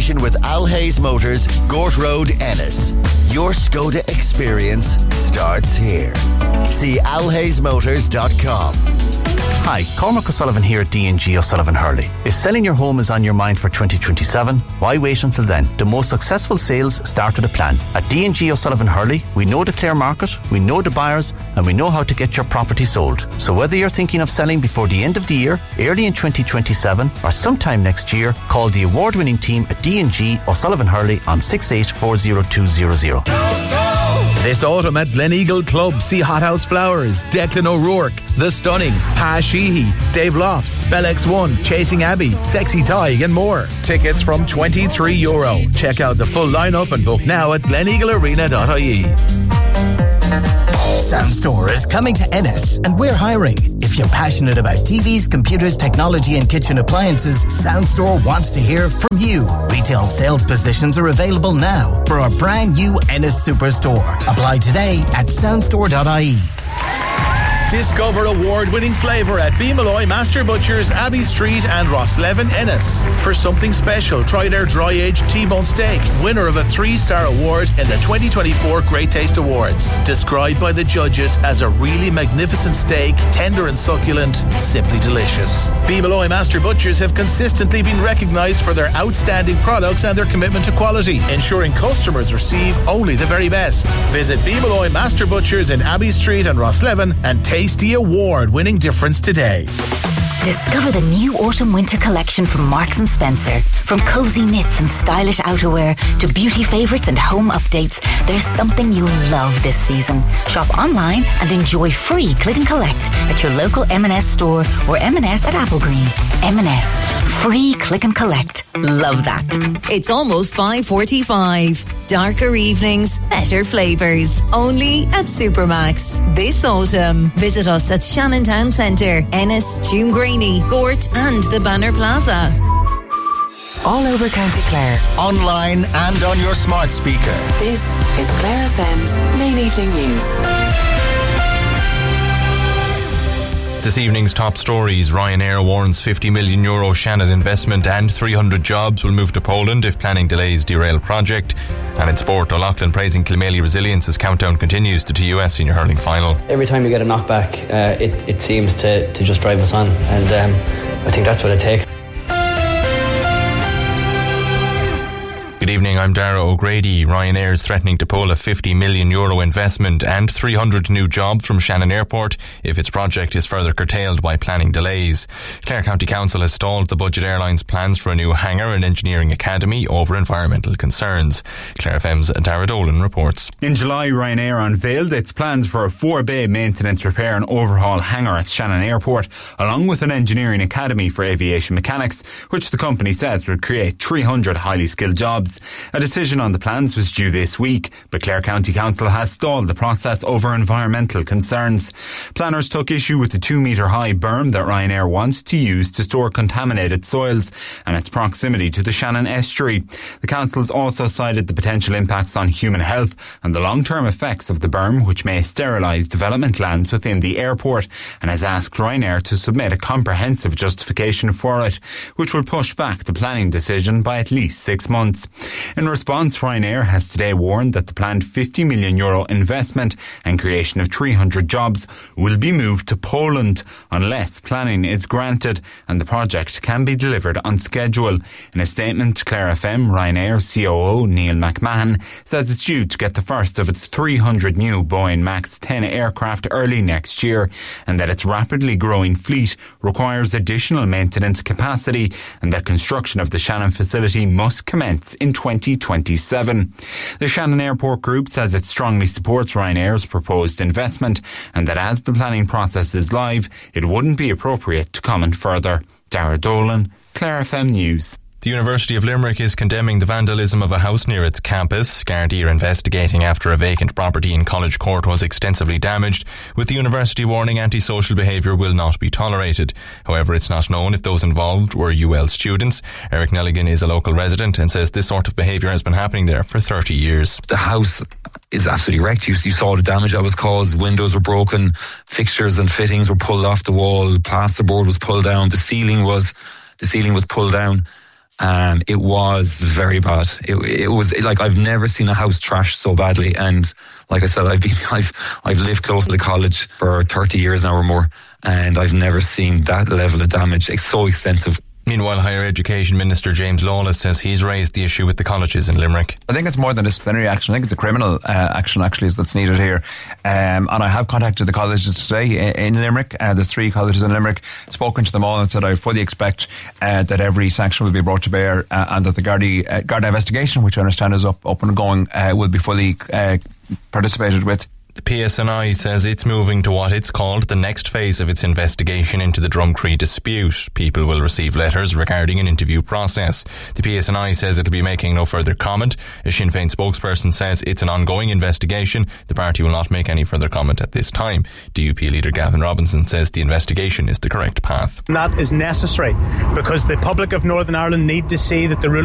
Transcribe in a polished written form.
collaboration with Al Hayes Motors, Gort Road, Ennis. Your Skoda experience starts here. See alhaysmotors.com. Hi, Cormac O'Sullivan here at D&G O'Sullivan Hurley. If selling your home is on your mind for 2027, why wait until then? The most successful sales start with a plan. At D&G O'Sullivan Hurley, we know the Clare market, we know the buyers, and we know how to get your property sold. So whether you're thinking of selling before the end of the year, early in 2027, or sometime next year, call the award-winning team at D&G O'Sullivan Hurley on 6840200. This autumn at Gleneagle Club, see Hothouse Flowers, Declan O'Rourke, The Stunning, Pa Sheehy, Dave Lofts, Bell X1, Chasing Abbey, Sexy Ty and more. Tickets from €23. Check out the full lineup and book now at gleneaglearena.ie. Soundstore is coming to Ennis and we're hiring. If you're passionate about TVs, computers, technology and kitchen appliances, Soundstore wants to hear from you. Retail sales positions are available now for our brand new Ennis Superstore. Apply today at soundstore.ie. Discover award-winning flavour at B. Malloy Master Butchers, Abbey Street and Rosslevin, Ennis. For something special, try their dry-aged T-bone steak, winner of a 3-star award in the 2024 Great Taste Awards. Described by the judges as a really magnificent steak, tender and succulent, simply delicious. B. Malloy Master Butchers have consistently been recognised for their outstanding products and their commitment to quality, ensuring customers receive only the very best. Visit B. Malloy Master Butchers in Abbey Street and Rosslevin and taste the award-winning difference today. Discover the new autumn-winter collection from Marks & Spencer. From cosy knits and stylish outerwear to beauty favourites and home updates, there's something you'll love this season. Shop online and enjoy free click and collect at your local M&S store or M&S at Applegreen. M&S. Free click and collect. Love that. It's almost 5:45. Darker evenings, better flavours. Only at Supermax. This autumn, visit us at Shannon Town Centre, Ennis, Tuamgraney, Gort and the Banner Plaza. All over County Clare. Online and on your smart speaker. This is Clare FM's Main Evening News. This evening's top stories. Ryanair warns €50 million Shannon investment and 300 jobs will move to Poland if planning delays derail project. And in sport, O'Loughlin praising Kilmaley resilience as countdown continues to TUS senior hurling final. Every time we get a knockback, it seems to just drive us on, and I think that's what it takes. Good evening, I'm Dara O'Grady. Ryanair is threatening to pull a €50 million investment and 300 new jobs from Shannon Airport if its project is further curtailed by planning delays. Clare County Council has stalled the Budget Airlines plans for a new hangar and engineering academy over environmental concerns. Clare FM's Dara Dolan reports. In July, Ryanair unveiled its plans for a 4-bay maintenance, repair and overhaul hangar at Shannon Airport, along with an engineering academy for aviation mechanics, which the company says would create 300 highly skilled jobs. A decision on the plans was due this week, but Clare County Council has stalled the process over environmental concerns. Planners took issue with the 2-metre high berm that Ryanair wants to use to store contaminated soils and its proximity to the Shannon estuary. The councils also cited the potential impacts on human health and the long-term effects of the berm, which may sterilise development lands within the airport, and has asked Ryanair to submit a comprehensive justification for it, which will push back the planning decision by at least 6 months. In response, Ryanair has today warned that the planned €50 million investment and creation of 300 jobs will be moved to Poland unless planning is granted and the project can be delivered on schedule. In a statement to Clare FM, Ryanair COO Neil McMahon says it's due to get the first of its 300 new Boeing MAX 10 aircraft early next year, and that its rapidly growing fleet requires additional maintenance capacity, and that construction of the Shannon facility must commence in 2027. The Shannon Airport Group says it strongly supports Ryanair's proposed investment, and that as the planning process is live, it wouldn't be appropriate to comment further. Dara Dolan, Clare FM News. The University of Limerick is condemning the vandalism of a house near its campus. Gardaí are investigating after a vacant property in College Court was extensively damaged, with the university warning antisocial behaviour will not be tolerated. However, it's not known if those involved were UL students. Eric Nelligan is a local resident and says this sort of behaviour has been happening there for 30 years. The house is absolutely wrecked. You saw the damage that was caused. Windows were broken, fixtures and fittings were pulled off the wall, plasterboard was pulled down, the ceiling was pulled down. It was very bad. It was like I've never seen a house trashed so badly. And like I said, I've lived close to the college for 30 years now or more, and I've never seen that level of damage. It's so extensive. Meanwhile, Higher Education Minister James Lawless says he's raised the issue with the colleges in Limerick. I think it's more than disciplinary action. I think it's a criminal action actually that's needed here. And I have contacted the colleges today in Limerick. There's 3 colleges in Limerick. Spoken to them all and said I fully expect that every sanction will be brought to bear and that the Garda investigation, which I understand is up and going, will be fully participated with. The PSNI says it's moving to what it's called the next phase of its investigation into the Drumcree dispute. People will receive letters regarding an interview process. The PSNI says it'll be making no further comment. A Sinn Féin spokesperson says it's an ongoing investigation. The party will not make any further comment at this time. DUP leader Gavin Robinson says the investigation is the correct path. That is necessary because the public of Northern Ireland need to see that the rule